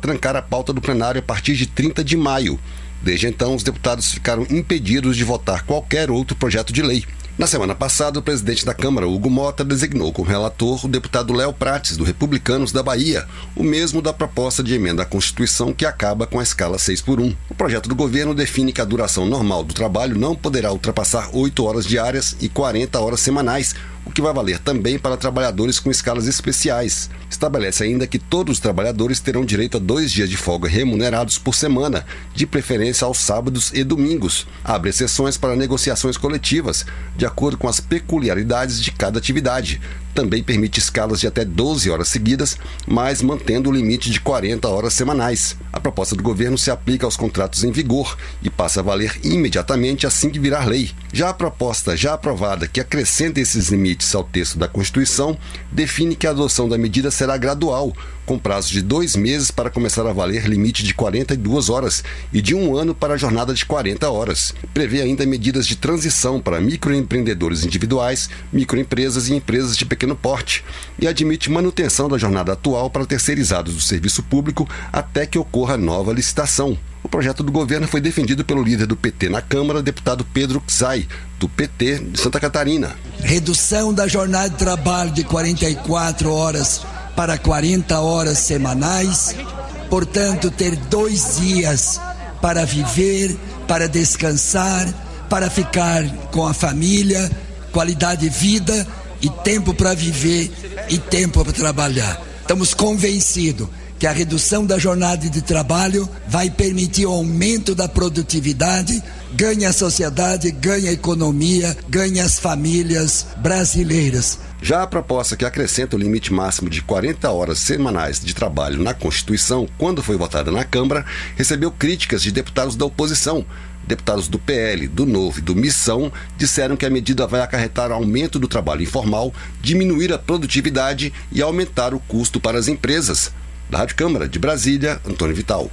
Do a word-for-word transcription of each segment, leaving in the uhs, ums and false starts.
trancar a pauta do plenário a partir de trinta de maio. Desde então, os deputados ficaram impedidos de votar qualquer outro projeto de lei. Na semana passada, o presidente da Câmara, Hugo Mota, designou como relator o deputado Léo Prates, do Republicanos da Bahia, o mesmo da proposta de emenda à Constituição que acaba com a escala seis por um. O projeto do governo define que a duração normal do trabalho não poderá ultrapassar oito horas diárias e quarenta horas semanais, o que vai valer também para trabalhadores com escalas especiais. Estabelece ainda que todos os trabalhadores terão direito a dois dias de folga remunerados por semana, de preferência aos sábados e domingos. Abre exceções para negociações coletivas, de acordo com as peculiaridades de cada atividade. Também permite escalas de até doze horas seguidas, mas mantendo o limite de quarenta horas semanais. A proposta do governo se aplica aos contratos em vigor e passa a valer imediatamente assim que virar lei. Já a proposta já aprovada, que acrescenta esses limites ao texto da Constituição, define que a adoção da medida será gradual, com prazo de dois meses para começar a valer limite de quarenta e duas horas e de um ano para a jornada de quarenta horas. Prevê ainda medidas de transição para microempreendedores individuais, microempresas e empresas de pequeno porte e admite manutenção da jornada atual para terceirizados do serviço público até que ocorra nova licitação. O projeto do governo foi defendido pelo líder do P T na Câmara, deputado Pedro Czai, do P T de Santa Catarina. Redução da jornada de trabalho de quarenta e quatro horas para quarenta horas semanais, portanto, ter dois dias para viver, para descansar, para ficar com a família, qualidade de vida e tempo para viver e tempo para trabalhar. Estamos convencidos que a redução da jornada de trabalho vai permitir o aumento da produtividade, ganha a sociedade, ganha a economia, ganha as famílias brasileiras. Já a proposta que acrescenta o limite máximo de quarenta horas semanais de trabalho na Constituição, quando foi votada na Câmara, recebeu críticas de deputados da oposição. Deputados do P L, do Novo e do Missão disseram que a medida vai acarretar aumento do trabalho informal, diminuir a produtividade e aumentar o custo para as empresas. Da Rádio Câmara de Brasília, Antônio Vital.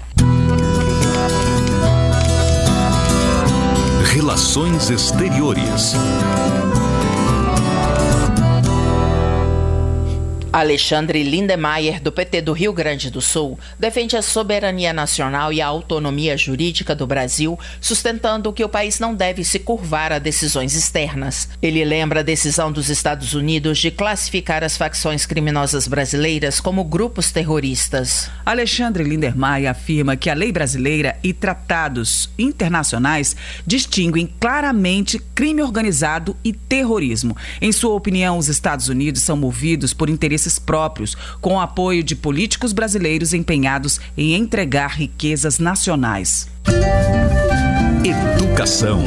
Relações Exteriores. Alexandre Lindemeyer, do P T do Rio Grande do Sul, defende a soberania nacional e a autonomia jurídica do Brasil, sustentando que o país não deve se curvar a decisões externas. Ele lembra a decisão dos Estados Unidos de classificar as facções criminosas brasileiras como grupos terroristas. Alexandre Lindemeyer afirma que a lei brasileira e tratados internacionais distinguem claramente crime organizado e terrorismo. Em sua opinião, os Estados Unidos são movidos por interesses próprios, com o apoio de políticos brasileiros empenhados em entregar riquezas nacionais. Educação.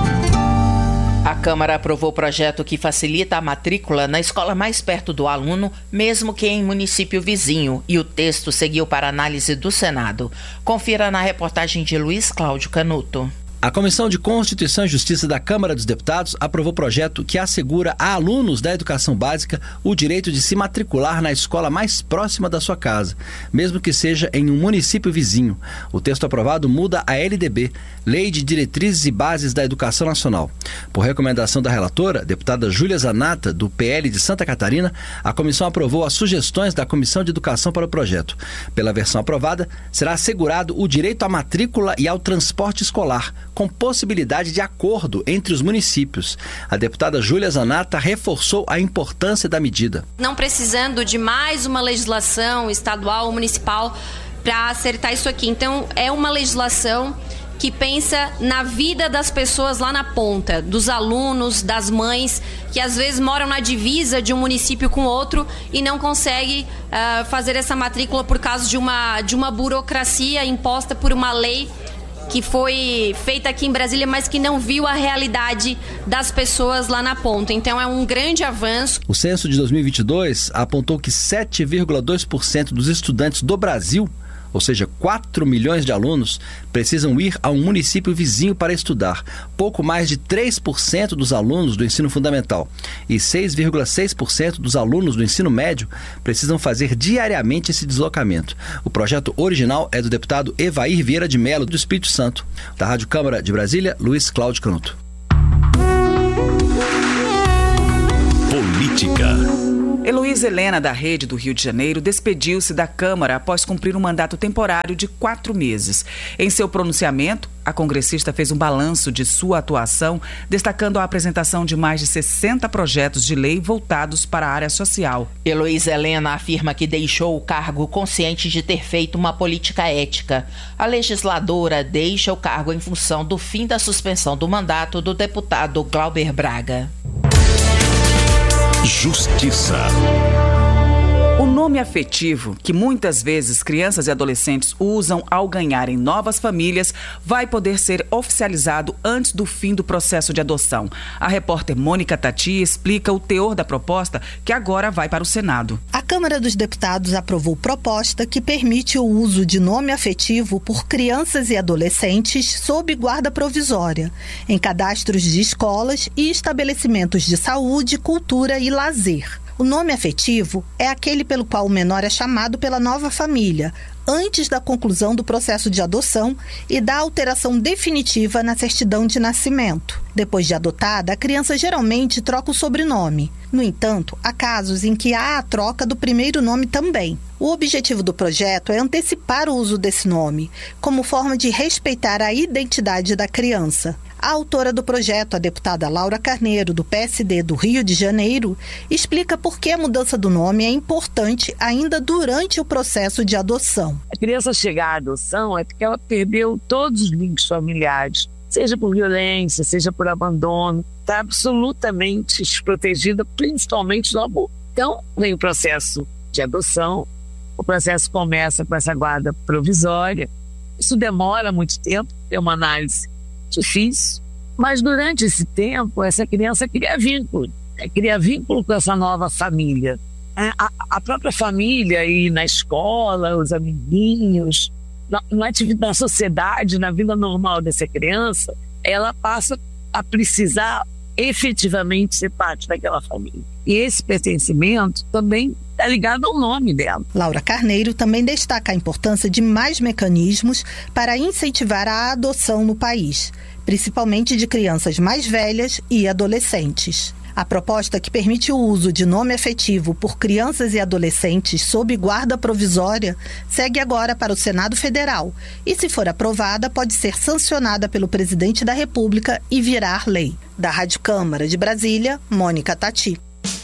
A Câmara aprovou o projeto que facilita a matrícula na escola mais perto do aluno, mesmo que em município vizinho, e o texto seguiu para análise do Senado. Confira na reportagem de Luiz Cláudio Canuto. A Comissão de Constituição e Justiça da Câmara dos Deputados aprovou o projeto que assegura a alunos da educação básica o direito de se matricular na escola mais próxima da sua casa, mesmo que seja em um município vizinho. O texto aprovado muda a L D B, Lei de Diretrizes e Bases da Educação Nacional. Por recomendação da relatora, deputada Júlia Zanata, do P L de Santa Catarina, a comissão aprovou as sugestões da Comissão de Educação para o projeto. Pela versão aprovada, será assegurado o direito à matrícula e ao transporte escolar, com possibilidade de acordo entre os municípios. A deputada Júlia Zanata reforçou a importância da medida. Não precisando de mais uma legislação estadual ou municipal para acertar isso aqui. Então, é uma legislação que pensa na vida das pessoas lá na ponta, dos alunos, das mães, que às vezes moram na divisa de um município com outro e não conseguem uh, fazer essa matrícula por causa de uma, de uma burocracia imposta por uma lei que foi feita aqui em Brasília, mas que não viu a realidade das pessoas lá na ponta. Então é um grande avanço. O censo de dois mil e vinte e dois apontou que sete vírgula dois por cento dos estudantes do Brasil, ou seja, quatro milhões de alunos, precisam ir a um município vizinho para estudar. Pouco mais de três por cento dos alunos do ensino fundamental e seis vírgula seis por cento dos alunos do ensino médio precisam fazer diariamente esse deslocamento. O projeto original é do deputado Evair Vieira de Mello, do Espírito Santo. Da Rádio Câmara de Brasília, Luiz Cláudio Canuto. Política. Heloísa Helena, da Rede do Rio de Janeiro, despediu-se da Câmara após cumprir um mandato temporário de quatro meses. Em seu pronunciamento, a congressista fez um balanço de sua atuação, destacando a apresentação de mais de sessenta projetos de lei voltados para a área social. Heloísa Helena afirma que deixou o cargo consciente de ter feito uma política ética. A legisladora deixa o cargo em função do fim da suspensão do mandato do deputado Glauber Braga. Justiça. O nome afetivo, que muitas vezes crianças e adolescentes usam ao ganharem novas famílias, vai poder ser oficializado antes do fim do processo de adoção. A repórter Mônica Tati explica o teor da proposta, que agora vai para o Senado. A Câmara dos Deputados aprovou proposta que permite o uso de nome afetivo por crianças e adolescentes sob guarda provisória, em cadastros de escolas e estabelecimentos de saúde, cultura e lazer. O nome afetivo é aquele pelo qual o menor é chamado pela nova família, antes da conclusão do processo de adoção e da alteração definitiva na certidão de nascimento. Depois de adotada, a criança geralmente troca o sobrenome. No entanto, há casos em que há a troca do primeiro nome também. O objetivo do projeto é antecipar o uso desse nome, como forma de respeitar a identidade da criança. A autora do projeto, a deputada Laura Carneiro, do P S D do Rio de Janeiro, explica por que a mudança do nome é importante ainda durante o processo de adoção. A criança chegar à adoção é porque ela perdeu todos os links familiares, seja por violência, seja por abandono, está absolutamente desprotegida, principalmente do amor. Então, vem o processo de adoção, o processo começa com essa guarda provisória, isso demora muito tempo, é uma análise difícil, mas durante esse tempo essa criança cria vínculo, né? cria vínculo com essa nova família. A, a própria família e na escola, os amiguinhos, na, na, na sociedade, na vida normal dessa criança, ela passa a precisar efetivamente ser parte daquela família. E esse pertencimento também está ligado ao nome dela. Laura Carneiro também destaca a importância de mais mecanismos para incentivar a adoção no país, principalmente de crianças mais velhas e adolescentes. A proposta, que permite o uso de nome afetivo por crianças e adolescentes sob guarda provisória, segue agora para o Senado Federal e, se for aprovada, pode ser sancionada pelo presidente da República e virar lei. Da Rádio Câmara de Brasília, Mônica Tati.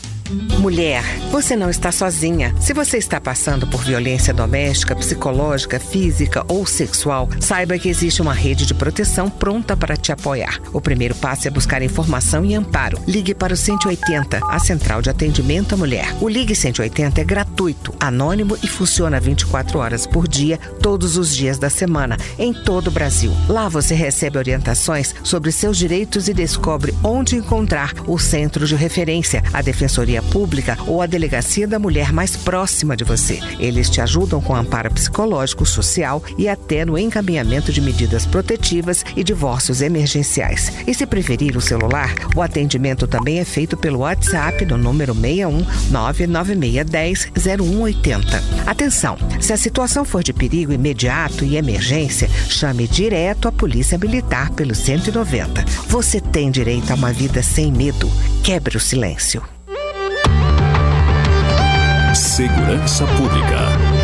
Mulher, você não está sozinha. Se você está passando por violência doméstica, psicológica, física ou sexual, saiba que existe uma rede de proteção pronta para te apoiar. O primeiro passo é buscar informação e amparo. Ligue para o cento e oitenta, a Central de Atendimento à Mulher. O Ligue cento e oitenta é gratuito, anônimo e funciona vinte e quatro horas por dia, todos os dias da semana, em todo o Brasil. Lá você recebe orientações sobre seus direitos e descobre onde encontrar o centro de referência, a Defensoria Pública ou a Delegacia da Mulher mais próxima de você. Eles te ajudam com amparo psicológico, social e até no encaminhamento de medidas protetivas e divórcios emergenciais. E se preferir o celular, o atendimento também é feito pelo WhatsApp no número seis um nove nove seis um zero zero um oito zero. Atenção, se a situação for de perigo imediato e emergência, chame direto a Polícia Militar pelo cento e noventa. Você tem direito a uma vida sem medo. Quebre o silêncio. Segurança Pública.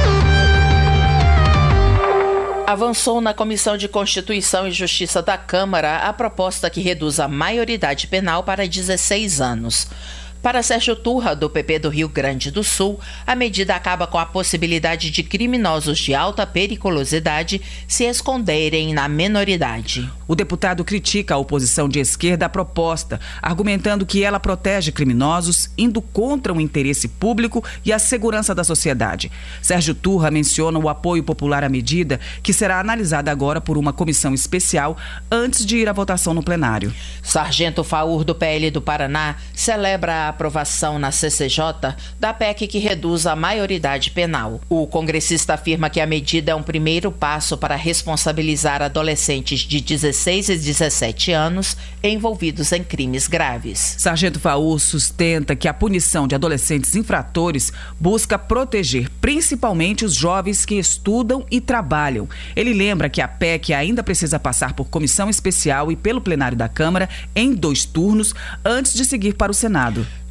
Avançou na Comissão de Constituição e Justiça da Câmara a proposta que reduz a maioridade penal para dezesseis anos. Para Sérgio Turra, do P P do Rio Grande do Sul, a medida acaba com a possibilidade de criminosos de alta periculosidade se esconderem na menoridade. O deputado critica a oposição de esquerda à proposta, argumentando que ela protege criminosos, indo contra o interesse público e a segurança da sociedade. Sérgio Turra menciona o apoio popular à medida, que será analisada agora por uma comissão especial antes de ir à votação no plenário. Sargento Faur, do P L do Paraná, celebra a aprovação na C C J da P E C que reduz a maioridade penal. O congressista afirma que a medida é um primeiro passo para responsabilizar adolescentes de dezesseis e dezessete anos envolvidos em crimes graves. Sargento Faur sustenta que a punição de adolescentes infratores busca proteger principalmente os jovens que estudam e trabalham. Ele lembra que a P E C ainda precisa passar por comissão especial e pelo plenário da Câmara em dois turnos antes de seguir para o Senado.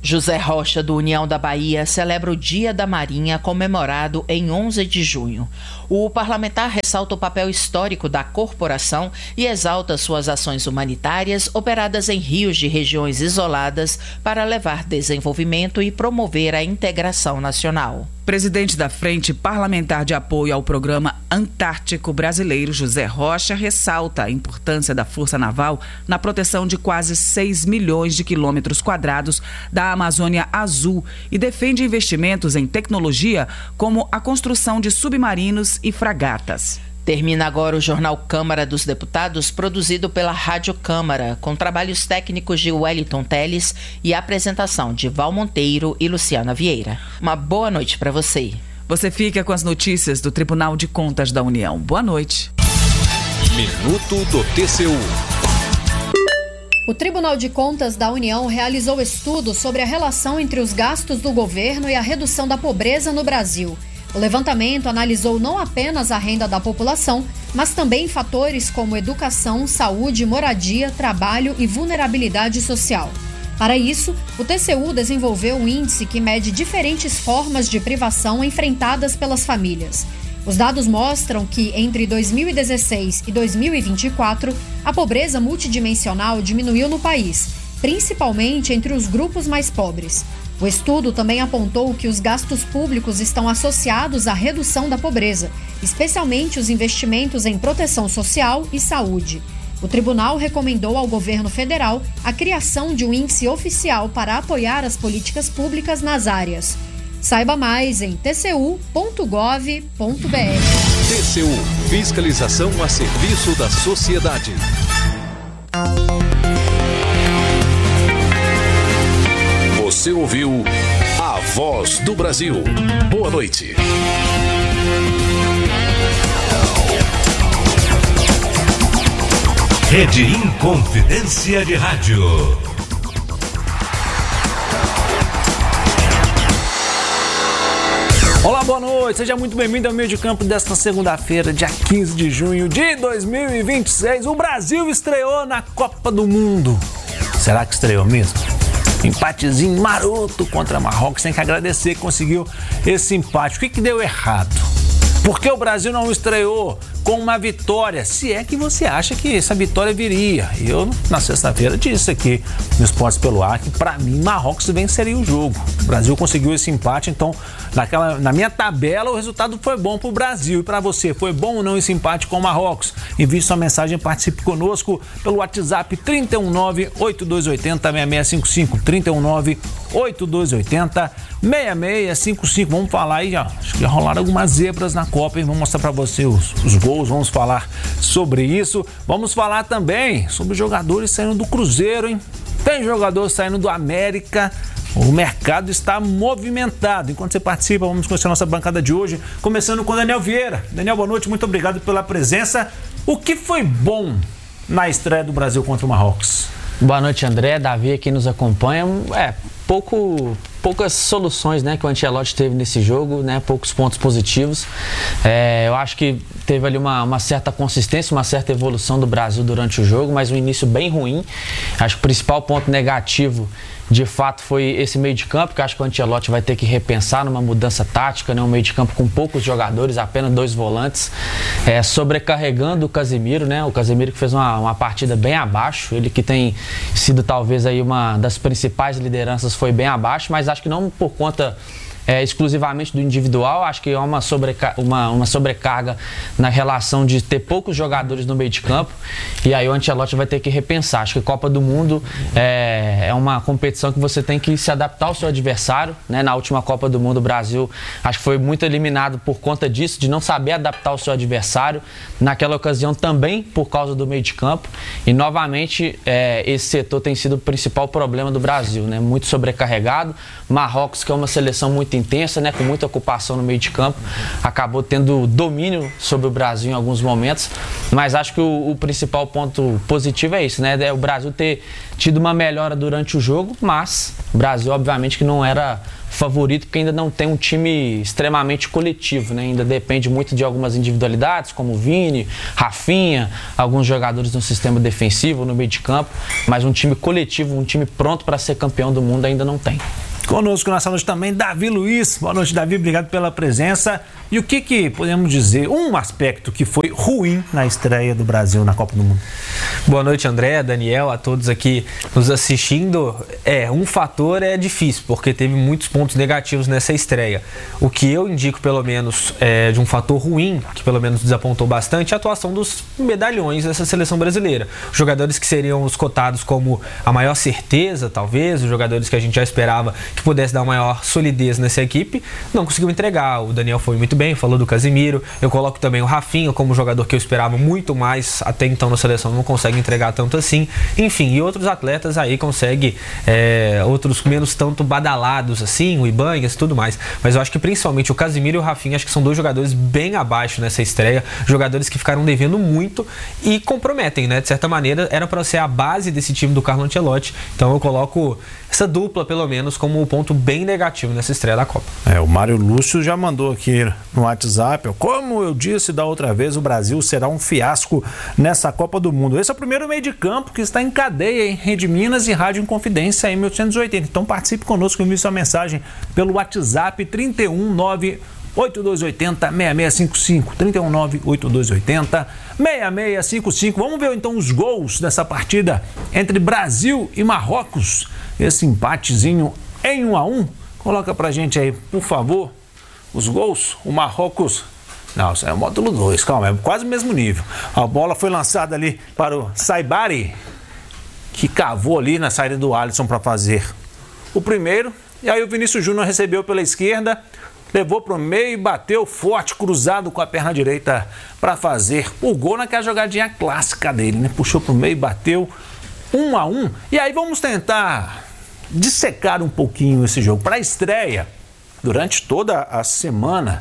José Rocha, do União da Bahia, celebra o Dia da Marinha, comemorado em onze de junho. O parlamentar ressalta o papel histórico da corporação e exalta suas ações humanitárias operadas em rios de regiões isoladas para levar desenvolvimento e promover a integração nacional. Presidente da Frente Parlamentar de Apoio ao Programa Antártico Brasileiro, José Rocha, ressalta a importância da Força Naval na proteção de quase seis milhões de quilômetros quadrados da Amazônia Azul e defende investimentos em tecnologia como a construção de submarinos e fragatas. Termina agora o Jornal Câmara dos Deputados, produzido pela Rádio Câmara, com trabalhos técnicos de Wellington Teles e apresentação de Val Monteiro e Luciana Vieira. Uma boa noite para você. Você fica com as notícias do Tribunal de Contas da União. Boa noite. Minuto do T C U. O Tribunal de Contas da União realizou estudo sobre a relação entre os gastos do governo e a redução da pobreza no Brasil. O levantamento analisou não apenas a renda da população, mas também fatores como educação, saúde, moradia, trabalho e vulnerabilidade social. Para isso, o T C U desenvolveu um índice que mede diferentes formas de privação enfrentadas pelas famílias. Os dados mostram que, entre dois mil e dezesseis e dois mil e vinte e quatro, a pobreza multidimensional diminuiu no país, principalmente entre os grupos mais pobres. O estudo também apontou que os gastos públicos estão associados à redução da pobreza, especialmente os investimentos em proteção social e saúde. O tribunal recomendou ao governo federal a criação de um índice oficial para apoiar as políticas públicas nas áreas. Saiba mais em t c u ponto gov ponto b r. T C U, fiscalização a serviço da sociedade. Você ouviu A Voz do Brasil. Boa noite. Rede Inconfidência de Rádio. Olá, boa noite. Seja muito bem-vindo ao meio de campo desta segunda-feira, dia quinze de junho de dois mil e vinte e seis. O Brasil estreou na Copa do Mundo. Será que estreou mesmo? Empatezinho maroto contra Marrocos, tem que agradecer que conseguiu esse empate. O que que deu errado? Por que o Brasil não estreou com uma vitória? Se é que você acha que essa vitória viria. Eu, na sexta-feira, disse aqui no Esportes pelo Ar que, para mim, Marrocos venceria o jogo. O Brasil conseguiu esse empate, então, naquela, na minha tabela, o resultado foi bom para o Brasil. E para você, foi bom ou não esse empate com o Marrocos? Envie sua mensagem, participe conosco pelo WhatsApp trinta e um nove, oito dois oito zero, seis seis cinco cinco, trinta e um nove, oito dois oito zero, seis seis cinco cinco. Vamos falar aí, já, acho que já rolaram algumas zebras na Copa, hein? Vamos mostrar para você os, os gols, vamos falar sobre isso. Vamos falar também sobre jogadores saindo do Cruzeiro, hein? Tem jogador saindo do América. O mercado está movimentado. Enquanto você participa, vamos conhecer a nossa bancada de hoje, começando com o Daniel Vieira. Daniel, boa noite, muito obrigado pela presença. O que foi bom na estreia do Brasil contra o Marrocos? Boa noite, André, Davi, aqui nos acompanha. É, pouco, poucas soluções, né, que o Ancelotti teve nesse jogo, né, poucos pontos positivos. É, eu acho que teve ali uma, uma certa consistência, uma certa evolução do Brasil durante o jogo, mas um início bem ruim. Acho que o principal ponto negativo, de fato, foi esse meio de campo, que acho que o Ancelotti vai ter que repensar numa mudança tática, né? Um meio de campo com poucos jogadores, apenas dois volantes, é, sobrecarregando o Casemiro, né? O Casemiro que fez uma, uma partida bem abaixo, ele que tem sido talvez aí uma das principais lideranças, foi bem abaixo, mas acho que não por conta É, exclusivamente do individual, acho que é uma, sobreca uma, uma sobrecarga na relação de ter poucos jogadores no meio de campo, e aí o Ancelotti vai ter que repensar. Acho que a Copa do Mundo é, é uma competição que você tem que se adaptar ao seu adversário, né? Na última Copa do Mundo o Brasil acho que foi muito eliminado por conta disso, de não saber adaptar ao seu adversário, naquela ocasião também por causa do meio de campo, e novamente é, esse setor tem sido o principal problema do Brasil, né? Muito sobrecarregado. Marrocos, que é uma seleção muito muito intensa, né, com muita ocupação no meio de campo, acabou tendo domínio sobre o Brasil em alguns momentos, mas acho que o, o principal ponto positivo é isso, né, é o Brasil ter tido uma melhora durante o jogo, mas o Brasil obviamente que não era favorito porque ainda não tem um time extremamente coletivo, né? Ainda depende muito de algumas individualidades, como o Vini, Rafinha, alguns jogadores no sistema defensivo, no meio de campo, mas um time coletivo, um time pronto para ser campeão do mundo ainda não tem. Conosco nessa noite também, Davi Luiz. Boa noite, Davi, obrigado pela presença. E o que que podemos dizer, um aspecto que foi ruim na estreia do Brasil na Copa do Mundo? Boa noite, André, Daniel, a todos aqui nos assistindo. É, um fator é difícil, porque teve muitos pontos negativos nessa estreia. O que eu indico, pelo menos, é, de um fator ruim, que pelo menos desapontou bastante, é a atuação dos medalhões dessa seleção brasileira. Jogadores que seriam os cotados como a maior certeza, talvez, os jogadores que a gente já esperava que pudesse dar maior solidez nessa equipe, não conseguiu entregar. O Daniel foi muito bem, falou do Casimiro. Eu coloco também o Rafinha como jogador que eu esperava muito mais até então na seleção, não consegue entregar tanto assim. Enfim, e outros atletas aí conseguem, é, outros menos tanto badalados assim, o Ibanhas e tudo mais. Mas eu acho que principalmente o Casimiro e o Rafinha, acho que são dois jogadores bem abaixo nessa estreia, jogadores que ficaram devendo muito e comprometem, né? De certa maneira, era para ser a base desse time do Carlo Ancelotti. Então eu coloco essa dupla, pelo menos, como um ponto bem negativo nessa estreia da Copa. É, o Mário Lúcio já mandou aqui no WhatsApp, como eu disse da outra vez, o Brasil será um fiasco nessa Copa do Mundo. Esse é o primeiro meio de campo que está em cadeia em Rede Minas e Rádio Inconfidência em mil oitocentos e oitenta. Então participe conosco, envie sua mensagem pelo WhatsApp trinta e um, nove oito dois oito zero, seis seis cinco cinco, trinta e um, nove oito dois oito zero, seis seis cinco cinco. Vamos ver então os gols dessa partida entre Brasil e Marrocos. Esse empatezinho em um a um. Coloca pra gente aí, por favor, os gols. O Marrocos... Não, isso é o módulo dois, calma, é quase o mesmo nível. A bola foi lançada ali para o Saibari, que cavou ali na saída do Alisson para fazer o primeiro. E aí o Vinícius Júnior recebeu pela esquerda, levou pro meio e bateu forte, cruzado com a perna direita para fazer o gol naquela jogadinha clássica dele, né? Puxou pro meio e bateu um a um. E aí vamos tentar dissecar um pouquinho esse jogo. Para a estreia, durante toda a semana,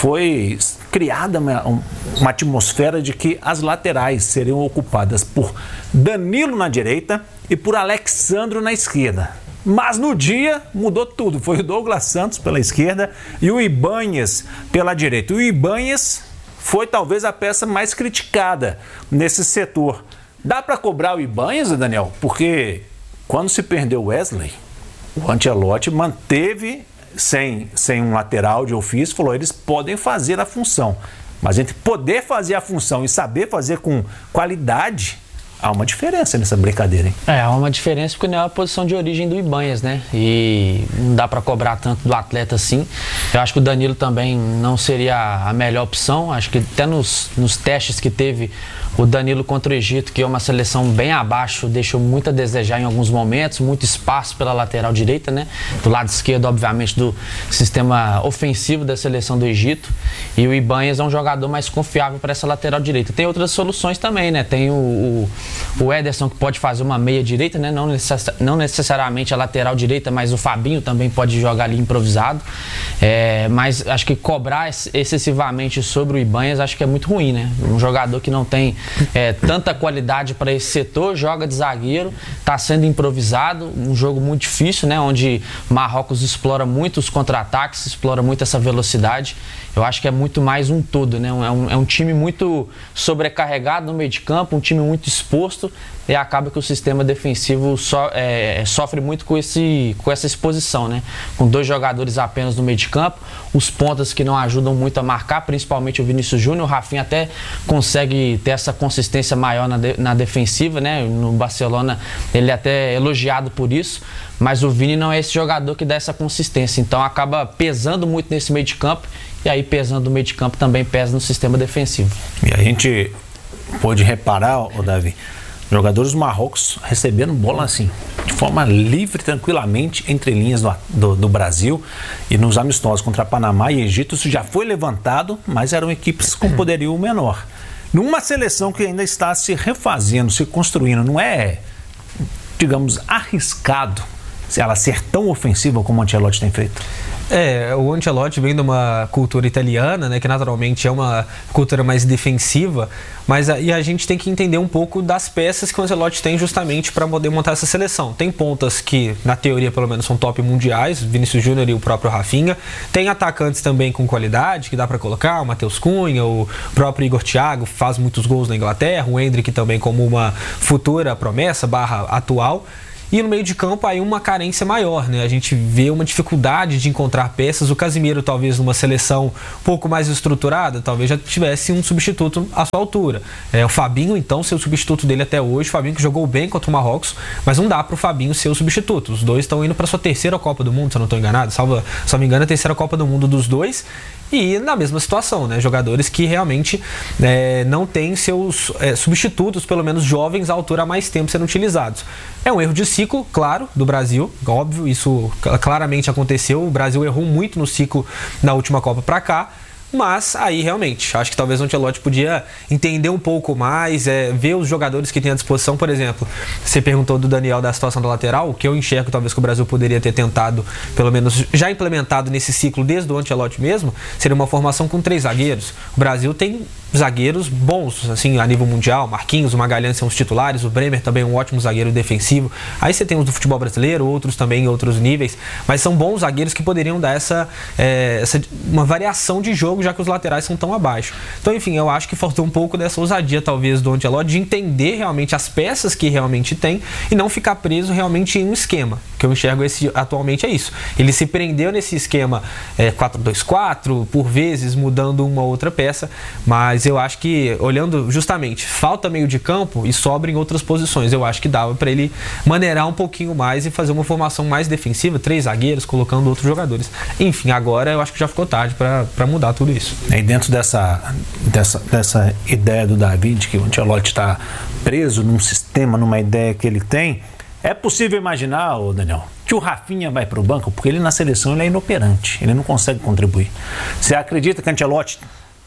foi criada uma, uma atmosfera de que as laterais seriam ocupadas por Danilo na direita e por Alexandro na esquerda. Mas no dia mudou tudo. Foi o Douglas Santos pela esquerda e o Ibanhas pela direita. O Ibanhas foi talvez a peça mais criticada nesse setor. Dá para cobrar o Ibanhas, Daniel? Porque quando se perdeu o Wesley, o Ancelotti manteve sem, sem um lateral de ofício, falou, eles podem fazer a função. Mas entre poder fazer a função e saber fazer com qualidade, há uma diferença nessa brincadeira, hein? É, há uma diferença porque não é a posição de origem do Ibanhas, né? E não dá para cobrar tanto do atleta assim. Eu acho que o Danilo também não seria a melhor opção. Acho que até nos, nos testes que teve o Danilo contra o Egito, que é uma seleção bem abaixo, deixou muito a desejar em alguns momentos, muito espaço pela lateral direita, né? Do lado esquerdo, obviamente, do sistema ofensivo da seleção do Egito. E o Ibanhas é um jogador mais confiável para essa lateral direita. Tem outras soluções também, né? Tem o, o, o Ederson, que pode fazer uma meia direita, né? Não, necess, não necessariamente a lateral direita, mas o Fabinho também pode jogar ali improvisado. É, mas acho que cobrar excessivamente sobre o Ibanhas acho que é muito ruim, né? Um jogador que não tem É, tanta qualidade para esse setor, joga de zagueiro, está sendo improvisado, um jogo muito difícil, né? Onde Marrocos explora muito os contra-ataques, explora muito essa velocidade. Eu acho que é muito mais um todo, né? É um, é um time muito sobrecarregado no meio de campo, um time muito exposto, e acaba que o sistema defensivo so, é, sofre muito com, esse, com essa exposição, né? Com dois jogadores apenas no meio de campo, os pontas que não ajudam muito a marcar, principalmente o Vinícius Júnior. O Rafinha até consegue ter essa consistência maior na, de, na defensiva, né? No Barcelona ele é até elogiado por isso, mas o Vini não é esse jogador que dá essa consistência, então acaba pesando muito nesse meio de campo, e aí pesando no meio de campo também pesa no sistema defensivo. E a gente pôde reparar, ô Davi, jogadores do Marrocos recebendo bola assim, de forma livre, tranquilamente, entre linhas do, do, do Brasil, e nos amistosos contra Panamá e Egito, isso já foi levantado, mas eram equipes com poderio menor. Numa seleção que ainda está se refazendo, se construindo, não é, digamos, arriscado se ela ser tão ofensiva como o Ancelotti tem feito? É, o Ancelotti vem de uma cultura italiana, né, que naturalmente é uma cultura mais defensiva, mas a, e a gente tem que entender um pouco das peças que o Ancelotti tem justamente para poder montar essa seleção. Tem pontas que, na teoria, pelo menos, são top mundiais, Vinícius Júnior e o próprio Rafinha. Tem atacantes também com qualidade, que dá para colocar, o Matheus Cunha, o próprio Igor Thiago, faz muitos gols na Inglaterra, o Endrick também como uma futura promessa, barra atual. E no meio de campo aí uma carência maior, né? A gente vê uma dificuldade de encontrar peças. O Casemiro, talvez numa seleção um pouco mais estruturada, talvez já tivesse um substituto à sua altura. É, o Fabinho, então, ser o substituto dele até hoje. O Fabinho que jogou bem contra o Marrocos, mas não dá para o Fabinho ser o substituto. Os dois estão indo para sua terceira Copa do Mundo, se eu não estou enganado. Salvo, se não me engano, a terceira Copa do Mundo dos dois. E na mesma situação, né? Jogadores que realmente é, não têm seus é, substitutos, pelo menos jovens, à altura há mais tempo sendo utilizados. É um erro de ciclo, claro, do Brasil, óbvio, isso claramente aconteceu. O Brasil errou muito no ciclo na última Copa para cá. Mas aí realmente, acho que talvez o Ancelotti podia entender um pouco mais, é, ver os jogadores que tem à disposição. Por exemplo, você perguntou do Daniel da situação da lateral, o que eu enxergo talvez que o Brasil poderia ter tentado, pelo menos já implementado nesse ciclo desde o Ancelotti mesmo, seria uma formação com três zagueiros. O Brasil tem zagueiros bons, assim, a nível mundial. Marquinhos, o Magalhães são os titulares, o Bremer também é um ótimo zagueiro defensivo. Aí você tem os do futebol brasileiro, outros também em outros níveis, mas são bons zagueiros que poderiam dar essa, é, essa uma variação de jogo, já que os laterais são tão abaixo. Então, enfim, eu acho que faltou um pouco dessa ousadia, talvez, do Ancelotti, de entender realmente as peças que realmente tem e não ficar preso realmente em um esquema. O que eu enxergo esse, atualmente é isso. Ele se prendeu nesse esquema é, quatro dois quatro, por vezes mudando uma outra peça, mas eu acho que, olhando justamente, falta meio de campo e sobra em outras posições. Eu acho que dava para ele maneirar um pouquinho mais e fazer uma formação mais defensiva, três zagueiros, colocando outros jogadores. Enfim, agora eu acho que já ficou tarde para mudar tudo isso. E dentro dessa, dessa, dessa ideia do David, que o Ancelotti está preso num sistema, numa ideia que ele tem, é possível imaginar, ô Daniel, que o Rafinha vai para o banco? Porque ele na seleção ele é inoperante, ele não consegue contribuir. Você acredita que o Ancelotti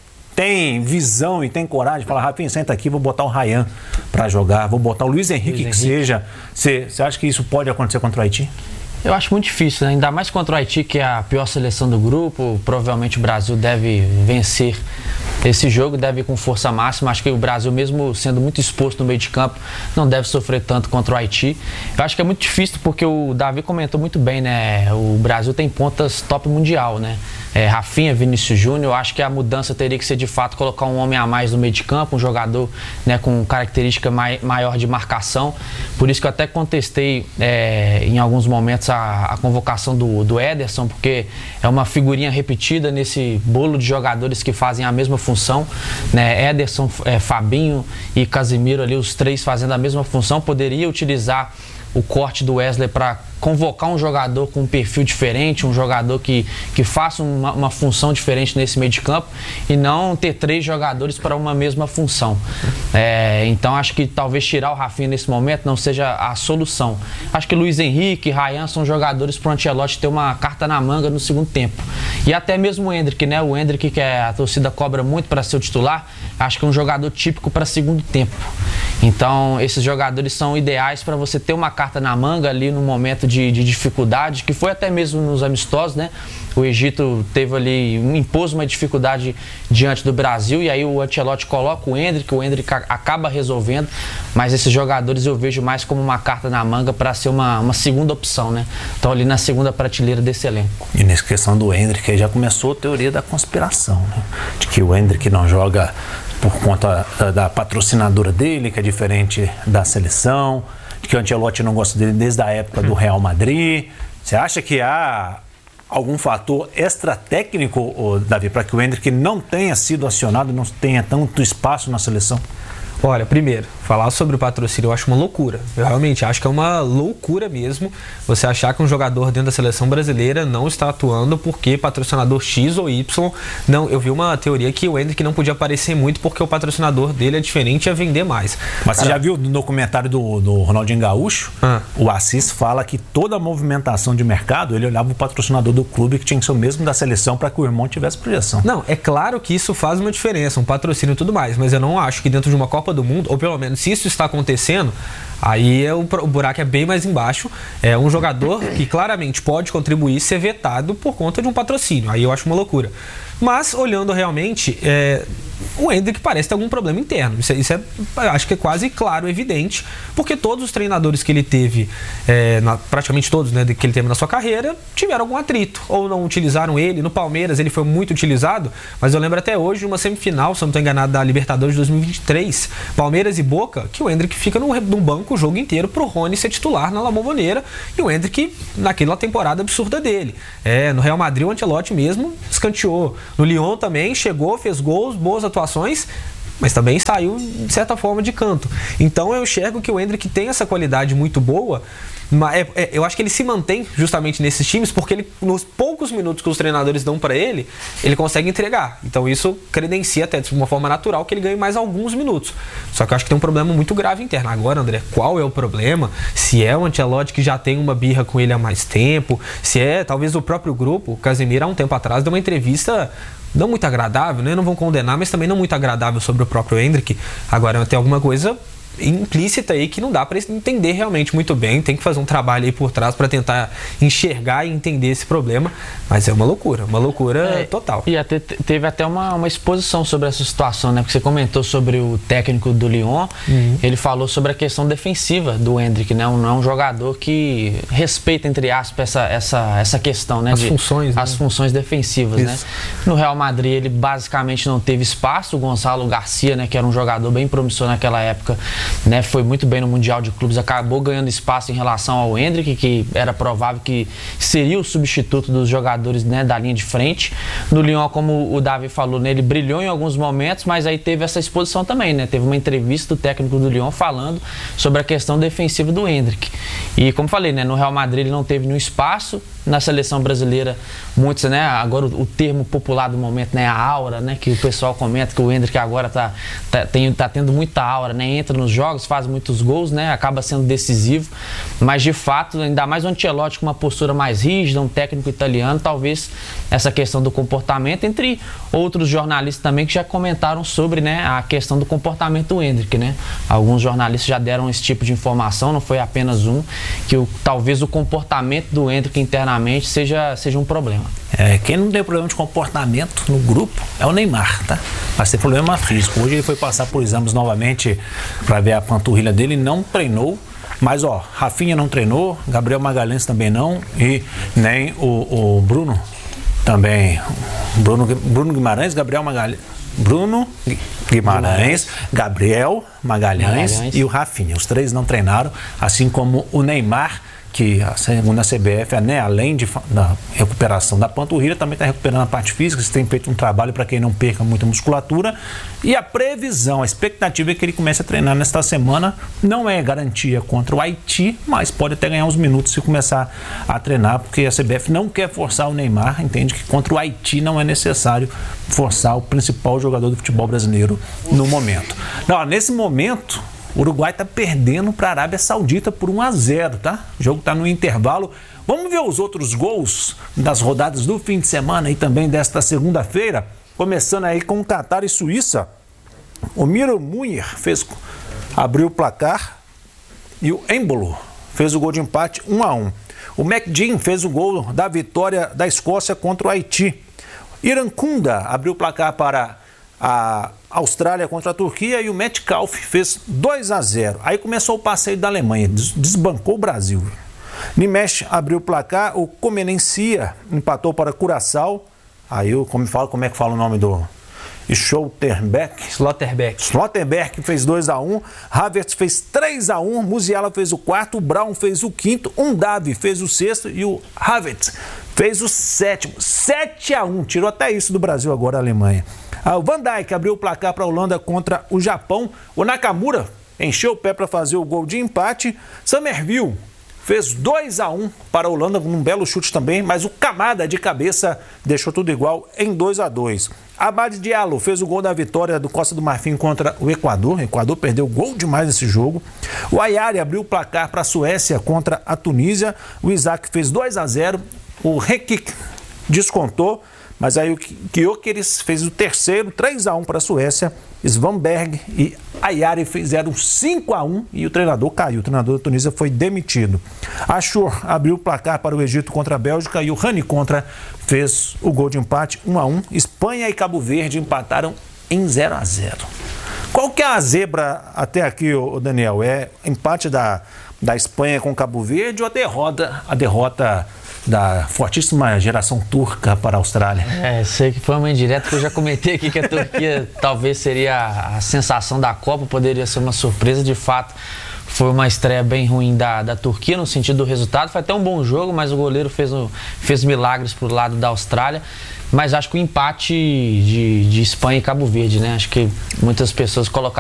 tem visão e tem coragem de falar: Rafinha, senta aqui, vou botar o Ryan para jogar, vou botar o Luiz Henrique, Luiz Henrique. que seja. Você, você acha que isso pode acontecer contra o Haiti? Eu acho muito difícil, né? Ainda mais contra o Haiti, que é a pior seleção do grupo. Provavelmente o Brasil deve vencer esse jogo, deve ir com força máxima. Acho que o Brasil, mesmo sendo muito exposto no meio de campo, não deve sofrer tanto contra o Haiti. Eu acho que é muito difícil porque o Davi comentou muito bem, né? O Brasil tem pontas top mundial, né? É, Rafinha, Vinícius Júnior. Eu acho que a mudança teria que ser, de fato, colocar um homem a mais no meio de campo, um jogador, né, com característica mai, maior de marcação. Por isso que eu até contestei é, em alguns momentos a, a convocação do, do Ederson, porque é uma figurinha repetida nesse bolo de jogadores que fazem a mesma função, né? Ederson, é, Fabinho e Casemiro ali, os três fazendo a mesma função. Poderia utilizar o corte do Wesley para convocar um jogador com um perfil diferente, um jogador que, que faça uma, uma função diferente nesse meio de campo e não ter três jogadores para uma mesma função. É, então acho que talvez tirar o Rafinha nesse momento não seja a solução. Acho que Luiz Henrique e Ryan são jogadores para o Ancelotti ter uma carta na manga no segundo tempo. E até mesmo o Endrick, né? O Endrick, que a torcida cobra muito para ser o titular, acho que é um jogador típico para segundo tempo. Então esses jogadores são ideais para você ter uma carta na manga ali no momento De, de dificuldade, que foi até mesmo nos amistosos, né? O Egito teve ali, impôs uma dificuldade diante do Brasil, e aí o Ancelotti coloca o Endrick, o Endrick acaba resolvendo, mas esses jogadores eu vejo mais como uma carta na manga para ser uma, uma segunda opção, né? Estão ali na segunda prateleira desse elenco. E nessa questão do Endrick, aí já começou a teoria da conspiração, né? De que o Endrick não joga por conta da, da patrocinadora dele, que é diferente da seleção, que o Ancelotti não gosta dele desde a época do Real Madrid. Você acha que há algum fator extratécnico, Davi, para que o Endrick não tenha sido acionado, não tenha tanto espaço na seleção? Olha, primeiro, falar sobre o patrocínio eu acho uma loucura. Eu realmente acho que é uma loucura mesmo você achar que um jogador dentro da seleção brasileira não está atuando porque patrocinador X ou Y. Não, eu vi uma teoria que o Endrick não podia aparecer muito porque o patrocinador dele é diferente e ia vender mais. Mas você Cara, já viu no documentário do, do Ronaldinho Gaúcho? Ah. O Assis fala que toda a movimentação de mercado, ele olhava o patrocinador do clube que tinha que ser o mesmo da seleção para que o irmão tivesse projeção. Não, é claro que isso faz uma diferença, um patrocínio e tudo mais, mas eu não acho que dentro de uma Copa Copa do Mundo, ou pelo menos se isso está acontecendo, aí é o, o buraco é bem mais embaixo. É um jogador que claramente pode contribuir ser vetado por conta de um patrocínio. Aí eu acho uma loucura. Mas, olhando realmente, é, o Endrick parece ter algum problema interno. Isso, isso é, acho que é quase claro, evidente, porque todos os treinadores que ele teve, é, na, praticamente todos, né, que ele teve na sua carreira, tiveram algum atrito, ou não utilizaram ele. No Palmeiras ele foi muito utilizado, mas eu lembro até hoje de uma semifinal, se eu não estou enganado, da Libertadores de dois mil e vinte e três, Palmeiras e Boca, que o Endrick fica no, no banco o jogo inteiro pro Rony ser titular na La Bombonera, e o Endrick naquela temporada absurda dele. É, no Real Madrid o Ancelotti mesmo escanteou. No Lyon também chegou, fez gols, boas atuações, mas também saiu de certa forma de canto. Então eu enxergo que o Endrick tem essa qualidade muito boa, mas é, é, eu acho que ele se mantém justamente nesses times porque ele, nos poucos minutos que os treinadores dão para ele, ele consegue entregar. Então isso credencia até de uma forma natural que ele ganhe mais alguns minutos. Só que eu acho que tem um problema muito grave interno. Agora, André, qual é o problema? Se é o Ancelotti que já tem uma birra com ele há mais tempo, se é talvez o próprio grupo. O Casemiro há um tempo atrás deu uma entrevista não muito agradável, né? Não vão condenar, mas também não muito agradável sobre o próprio Endrick. Agora tem alguma coisa implícita aí que não dá para entender realmente muito bem, tem que fazer um trabalho aí por trás para tentar enxergar e entender esse problema, mas é uma loucura, uma loucura é, total. E até, teve até uma, uma exposição sobre essa situação, né? Porque você comentou sobre o técnico do Lyon, uhum. Ele falou sobre a questão defensiva do Endrick, né? Não é um jogador que respeita, entre aspas, essa, essa, essa questão, né? As de, funções, as né? funções defensivas, Isso. né? No Real Madrid ele basicamente não teve espaço. O Gonçalo Garcia, né? Que era um jogador bem promissor naquela época, né, foi muito bem no Mundial de Clubes, acabou ganhando espaço em relação ao Endrick, que era provável que seria o substituto dos jogadores, né, da linha de frente. No Lyon, como o Davi falou, né, ele brilhou em alguns momentos, mas aí teve essa exposição também, né? Teve uma entrevista do técnico do Lyon falando sobre a questão defensiva do Endrick. E como falei, né, no Real Madrid ele não teve nenhum espaço. Na seleção brasileira, muitos, né, agora o, o termo popular do momento, né, a aura, né, que o pessoal comenta que o Endrick agora tá, tá, tem, tá tendo muita aura, né, entra nos jogos, faz muitos gols, né, acaba sendo decisivo, mas de fato, ainda mais o Ancelotti com uma postura mais rígida, um técnico italiano, talvez essa questão do comportamento, entre outros jornalistas também que já comentaram sobre, né, a questão do comportamento do Endrick, né, alguns jornalistas já deram esse tipo de informação, não foi apenas um, que o, talvez o comportamento do Endrick internamente seja, seja um problema. É, quem não tem problema de comportamento no grupo é o Neymar, tá? Mas tem problema físico. Hoje ele foi passar por exames novamente para ver a panturrilha dele, não treinou. Mas, ó, Rafinha não treinou, Gabriel Magalhães também não, e nem o, o Bruno também. Bruno, Bruno Guimarães, Gabriel Magalhães. Bruno Guimarães, Gabriel Magalhães, Magalhães e o Rafinha. Os três não treinaram, assim como o Neymar, que segundo a C B F, né, além de, da recuperação da panturrilha, também está recuperando a parte física. Você tem feito um trabalho para que ele não perca muita musculatura. E a previsão, a expectativa é que ele comece a treinar nesta semana. Não é garantia contra o Haiti, mas pode até ganhar uns minutos se começar a treinar, porque a C B F não quer forçar o Neymar, entende que contra o Haiti não é necessário forçar o principal jogador do futebol brasileiro no momento. Não, nesse momento, o Uruguai está perdendo para a Arábia Saudita por um a zero, tá? O jogo está no intervalo. Vamos ver os outros gols das rodadas do fim de semana e também desta segunda-feira. Começando aí com Catar e Suíça. O Miro Munir fez, abriu o placar e o Embolo fez o gol de empate um a um. O McGinn fez o gol da vitória da Escócia contra o Haiti. Irankunda abriu o placar para a Austrália contra a Turquia e o Metcalfe fez dois a zero. Aí começou o passeio da Alemanha, desbancou o Brasil. Nimesh abriu o placar, o Comenencia empatou para Curaçao. Aí eu como, falo, como é que fala o nome do Schlotterbeck? Schlotterbeck. Schlotterbeck fez dois a um, Havertz fez três a um, Musiala fez o quarto, o Brown fez o quinto, um Davi fez o sexto e o Havertz fez o sétimo. sete a um, tirou até isso do Brasil agora a Alemanha. O Van Dijk abriu o placar para a Holanda contra o Japão. O Nakamura encheu o pé para fazer o gol de empate. Summerville fez dois a um para a Holanda, num belo chute também, mas o Kamada de cabeça deixou tudo igual em dois a dois. Abad Diallo fez o gol da vitória do Costa do Marfim contra o Equador. O Equador perdeu gol demais nesse jogo. O Ayari abriu o placar para a Suécia contra a Tunísia. O Isaac fez dois a zero. O Rekik descontou. Mas aí o Gyökeres fez o terceiro, três a um para a Suécia. Svanberg e Ayari fizeram cinco a um e o treinador caiu. O treinador da Tunísia foi demitido. Ashur abriu o placar para o Egito contra a Bélgica e o Rani Contra fez o gol de empate um a um. Espanha e Cabo Verde empataram em zero a zero. Qual que é a zebra até aqui, Daniel? É empate da, da Espanha com Cabo Verde ou a derrota, a derrota da fortíssima geração turca para a Austrália? É, sei que foi uma indireta que eu já comentei aqui que a Turquia talvez seria a sensação da Copa, poderia ser uma surpresa. De fato, foi uma estreia bem ruim da, da Turquia no sentido do resultado. Foi até um bom jogo, mas o goleiro fez, fez milagres pro lado da Austrália. Mas acho que o empate de, de Espanha e Cabo Verde, né? Acho que muitas pessoas colocaram